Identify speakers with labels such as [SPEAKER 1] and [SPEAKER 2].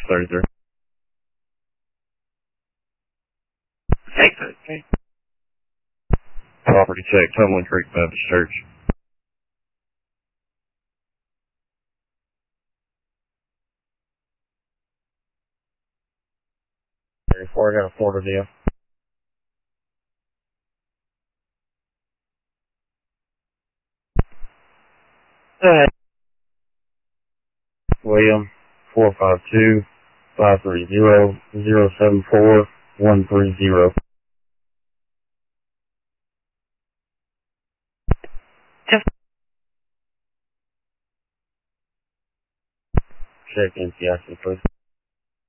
[SPEAKER 1] 33.
[SPEAKER 2] Okay.
[SPEAKER 1] Property check, Tumbling Creek Baptist Church. 34, I got a Florida deal.
[SPEAKER 2] Alright.
[SPEAKER 1] William, 452-530-074-130. Check NCIC, please.